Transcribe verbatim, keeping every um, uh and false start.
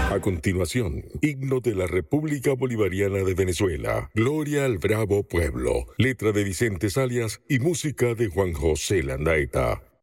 A continuación, himno de la República Bolivariana de Venezuela. Gloria al bravo pueblo. Letra de Vicente Salias y música de Juan José Landaeta.